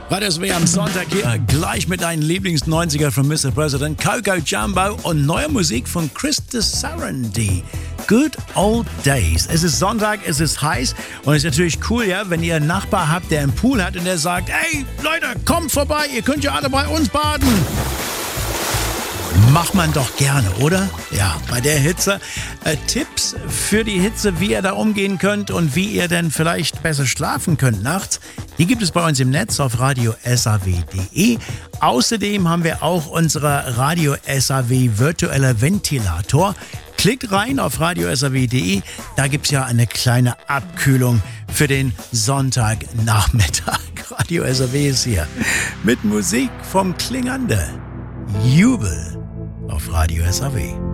Radio SAW am Sonntag hier gleich mit deinen Lieblings-90er von Mr. President, Coco Jumbo und neuer Musik von Chris Sarandon. Good Old Days. Es ist Sonntag, es ist heiß und es ist natürlich cool, ja, wenn ihr einen Nachbar habt, der einen Pool hat und der sagt, ey Leute, kommt vorbei, ihr könnt ja alle bei uns baden. Macht man doch gerne, oder? Ja, bei der Hitze. Tipps für die Hitze, wie ihr da umgehen könnt und wie ihr denn vielleicht besser schlafen könnt nachts, die gibt es bei uns im Netz auf Radio SAW.de. Außerdem haben wir auch unsere Radio SAW virtuelle Ventilator. Klickt rein auf Radio SAW.de, da gibt es ja eine kleine Abkühlung für den Sonntagnachmittag. Radio SAW ist hier mit Musik vom Klingande. Jubel auf Radio SAW.